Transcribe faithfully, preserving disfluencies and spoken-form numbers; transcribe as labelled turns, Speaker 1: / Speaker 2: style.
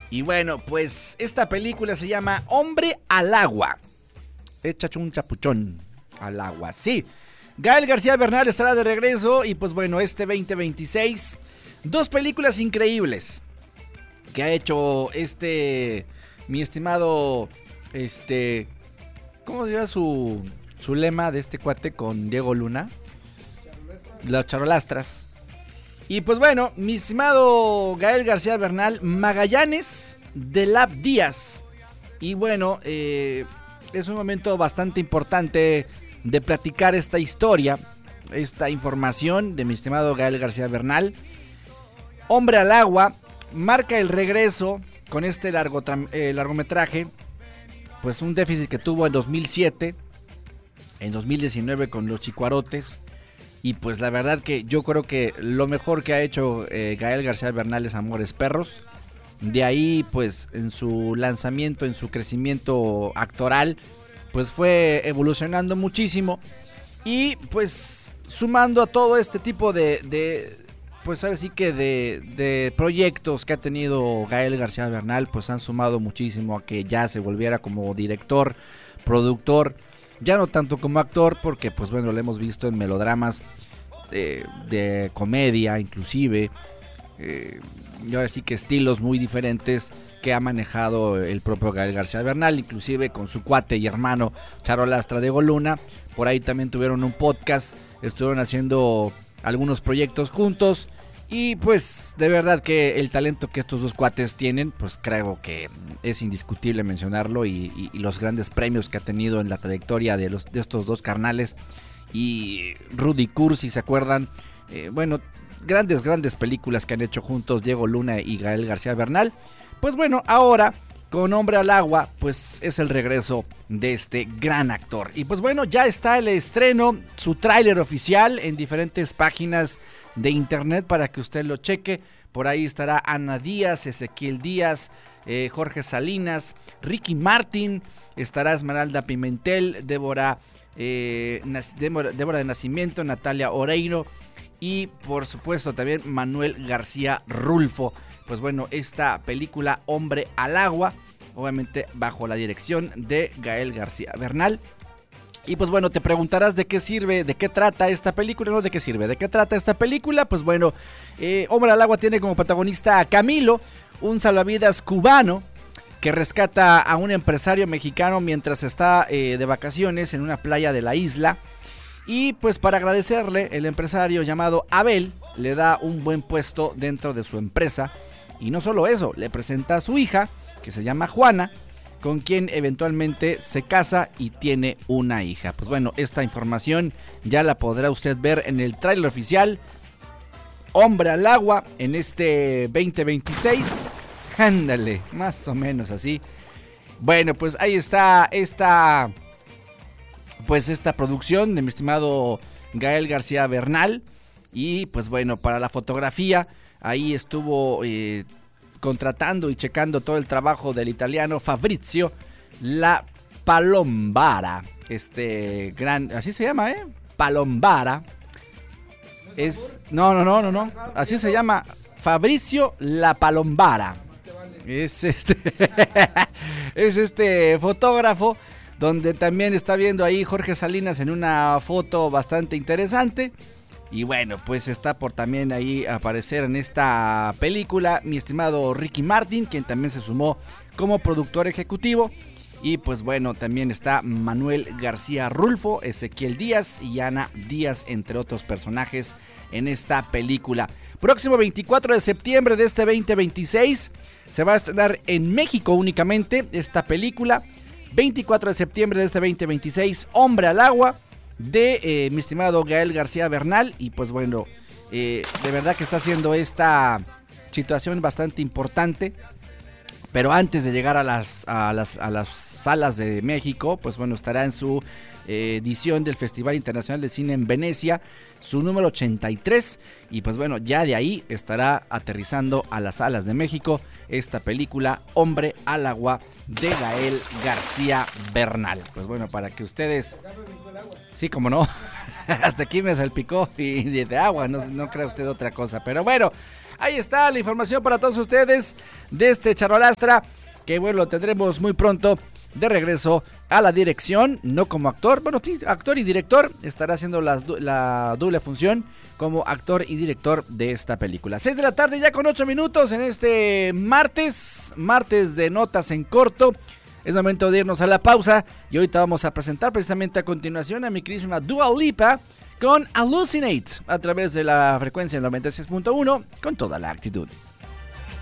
Speaker 1: Y bueno, pues esta película se llama Hombre al Agua. Échate un chapuchón al agua, sí. Gael García Bernal estará de regreso y pues bueno, este veinte veintiséis, dos películas increíbles que ha hecho este, mi estimado, este, ¿cómo diría su, su lema de este cuate con Diego Luna? Las charolastras. Y pues bueno, mi estimado Gael García Bernal, Magallanes de Lab Díaz. Y bueno, eh, es un momento bastante importante de platicar esta historia, esta información de mi estimado Gael García Bernal. Hombre al Agua marca el regreso con este largo, eh, largometraje, pues un déficit que tuvo en dos mil siete, en dos mil diecinueve con Los Chicuarotes. Y pues la verdad que yo creo que lo mejor que ha hecho eh, Gael García Bernal es Amores Perros. De ahí pues en su lanzamiento, en su crecimiento actoral, pues fue evolucionando muchísimo. Y pues sumando a todo este tipo de, de pues ahora sí que de, de proyectos que ha tenido Gael García Bernal, pues han sumado muchísimo a que ya se volviera como director, productor. Ya no tanto como actor, porque pues bueno, lo hemos visto en melodramas de, de comedia inclusive, eh, y ahora sí que estilos muy diferentes que ha manejado el propio Gael García Bernal, inclusive con su cuate y hermano Charolastra Diego Luna. Por ahí también tuvieron un podcast, estuvieron haciendo algunos proyectos juntos. Y pues de verdad que el talento que estos dos cuates tienen, pues creo que es indiscutible mencionarlo. Y, y, y los grandes premios que ha tenido en la trayectoria de, los, de estos dos carnales. Y Rudy Cursi, ¿se acuerdan? Eh, bueno, grandes, grandes películas que han hecho juntos Diego Luna y Gael García Bernal. Pues bueno, ahora con Hombre al Agua, pues es el regreso de este gran actor. Y pues bueno, ya está el estreno, su tráiler oficial en diferentes páginas de internet para que usted lo cheque. Por ahí estará Ana Díaz, Ezequiel Díaz, eh, Jorge Salinas, Ricky Martin, estará Esmeralda Pimentel, Débora, eh, Débora, Débora de Nacimiento, Natalia Oreiro y por supuesto también Manuel García Rulfo. Pues bueno, esta película Hombre al Agua, obviamente bajo la dirección de Gael García Bernal. Y pues bueno, te preguntarás de qué sirve, de qué trata esta película, no de qué sirve, de qué trata esta película. Pues bueno, eh, Hombre al Agua tiene como protagonista a Camilo, un salvavidas cubano que rescata a un empresario mexicano mientras está eh, de vacaciones en una playa de la isla. Y pues para agradecerle, el empresario llamado Abel le da un buen puesto dentro de su empresa. Y no solo eso, le presenta a su hija, que se llama Juana, con quien eventualmente se casa y tiene una hija. Pues bueno, esta información ya la podrá usted ver en el tráiler oficial Hombre al Agua en este veinte veintiséis. Ándale, más o menos así. Bueno, pues ahí está esta, pues esta producción de mi estimado Gael García Bernal. Y pues bueno, para la fotografía ahí estuvo eh, contratando y checando todo el trabajo del italiano Fabrizio La Palombara. Este gran, así se llama, ¿eh? Palombara. Es, no, no, no, no, no. Así se llama, Fabrizio La Palombara. Es este, es este fotógrafo donde también está viendo ahí Jorge Salinas en una foto bastante interesante. Y bueno, pues está por también ahí aparecer en esta película mi estimado Ricky Martin, quien también se sumó como productor ejecutivo. Y pues bueno, también está Manuel García Rulfo, Ezequiel Díaz y Ana Díaz, entre otros personajes en esta película. Próximo veinticuatro de septiembre de este veinte veintiséis se va a estrenar en México únicamente esta película. veinticuatro de septiembre de este veinte veintiséis, Hombre al Agua, de eh, mi estimado Gael García Bernal. Y pues bueno, eh, de verdad que está haciendo esta situación bastante importante. Pero antes de llegar a las, a las, a las salas de México, pues bueno, estará en su eh, edición del Festival Internacional de Cine en Venecia, su número ochenta y tres. Y pues bueno, ya de ahí estará aterrizando a las salas de México esta película Hombre al Agua de Gael García Bernal. Pues bueno, para que ustedes... Sí, como no, hasta aquí me salpicó y de agua, no, no crea usted otra cosa. Pero bueno, Ahí está la información para todos ustedes de este Charrolastra, que bueno, lo tendremos muy pronto de regreso a la dirección, no como actor, bueno, sí, actor y director, estará haciendo las, la doble función como actor y director de esta película. seis de la tarde ya con ocho minutos en este martes, martes de notas en corto. Es momento de irnos a la pausa y ahorita vamos a presentar precisamente a continuación a mi queridísima Dua Lipa con Hallucinate a través de la frecuencia noventa y seis punto uno con toda la actitud.